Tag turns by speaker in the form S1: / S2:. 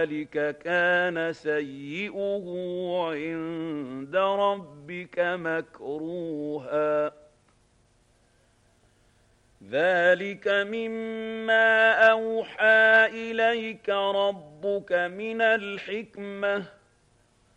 S1: ذلك كان سيئه عند ربك مكروها ذلك مما أوحى إليك ربك من الحكمة